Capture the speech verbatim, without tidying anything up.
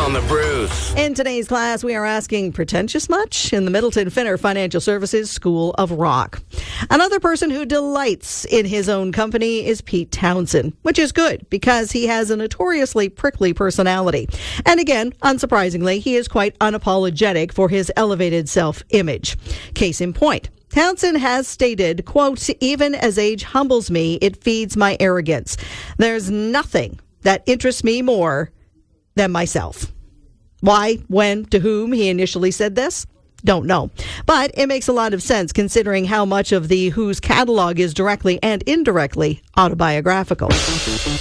on the Bruce. In today's class, we are asking, pretentious much? In the Middleton Finner Financial Services School of Rock. Another person who delights in his own company is Pete Townsend, which is good because he has a notoriously prickly personality. And again, unsurprisingly, he is quite unapologetic for his elevated self-image. Case in point. Townsend has stated, quote, even as age humbles me, it feeds my arrogance. There's nothing that interests me more than myself. Why, when, to whom he initially said this? Don't know. But it makes a lot of sense considering how much of the Who's catalog is directly and indirectly autobiographical.